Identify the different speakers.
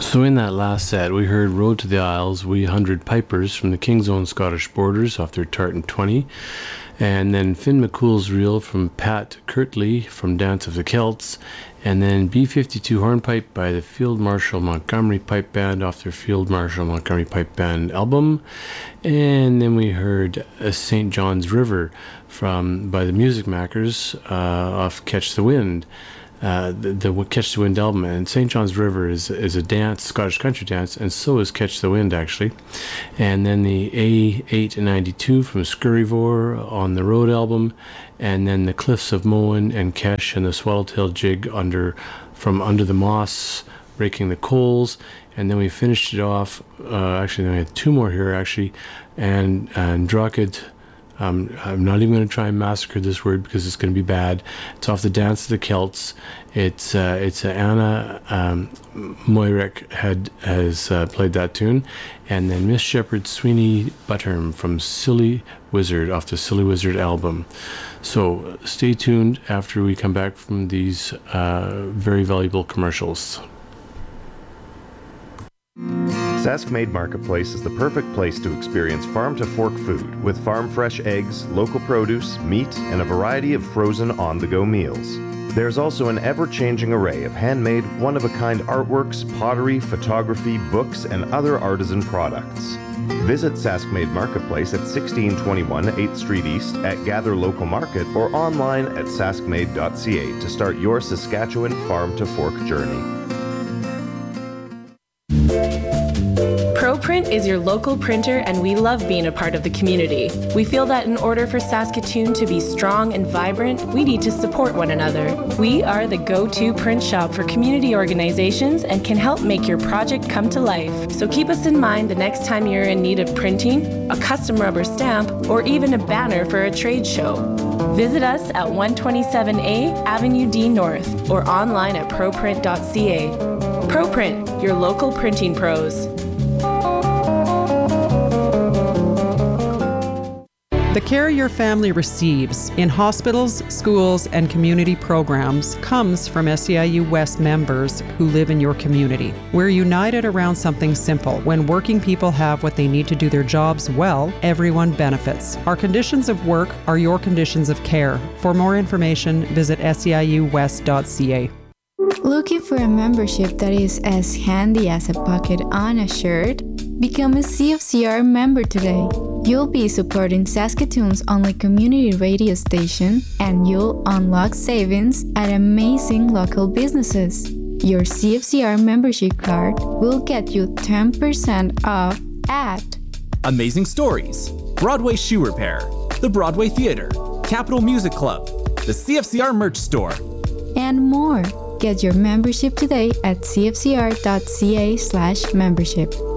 Speaker 1: So in that last set, we heard Road to the Isles, We 100 Pipers from the King's Own Scottish Borders off their Tartan 20. And then Finn McCool's Reel from Pat Kirtley from Dance of the Celts. And then B-52 Hornpipe by the Field Marshal Montgomery Pipe Band off their Field Marshal Montgomery Pipe Band album. And then we heard St. John's River by the Music Makers off Catch the Wind. The Catch the Wind album. And St. John's River is a dance, Scottish country dance, and so is Catch the Wind, actually. And then the A892 from Scurryvore on the Road album, and then the Cliffs of Mohen and Kesh and the Swallowtail Jig from Under the Moss, Breaking the Coals. And then we finished it off, actually, then we had two more here, actually, and Droghid. I'm not even going to try and massacre this word because it's going to be bad. It's off the Dance of the Celts. It's Anna Moyrek has played that tune, and then Miss Shepherd Sweeney Butterm from Silly Wizard off the Silly Wizard album. So stay tuned after we come back from these very valuable commercials.
Speaker 2: Sask Maid Marketplace is the perfect place to experience farm-to-fork food with farm-fresh eggs, local produce, meat, and a variety of frozen on-the-go meals. There's also an ever-changing array of handmade, one-of-a-kind artworks, pottery, photography, books, and other artisan products. Visit Sask Maid Marketplace at 1621 8th Street East at Gather Local Market or online at saskmaid.ca to start your Saskatchewan farm-to-fork journey.
Speaker 3: ProPrint is your local printer, and we love being a part of the community. We feel that in order for Saskatoon to be strong and vibrant, we need to support one another. We are the go-to print shop for community organizations and can help make your project come to life. So keep us in mind the next time you're in need of printing, a custom rubber stamp, or even a banner for a trade show. Visit us at 127A Avenue D North or online at proprint.ca. ProPrint, your local printing pros.
Speaker 4: The care your family receives in hospitals, schools, and community programs comes from SEIU West members who live in your community. We're united around something simple. When working people have what they need to do their jobs well, everyone benefits. Our conditions of work are your conditions of care. For more information, visit seiuwest.ca.
Speaker 5: Looking for a membership that is as handy as a pocket on a shirt? Become a CFCR member today. You'll be supporting Saskatoon's only community radio station, and you'll unlock savings at amazing local businesses. Your CFCR membership card will get you 10% off at
Speaker 6: Amazing Stories, Broadway Shoe Repair, the Broadway Theatre, Capital Music Club, the CFCR Merch Store,
Speaker 5: and more. Get your membership today at cfcr.ca/membership.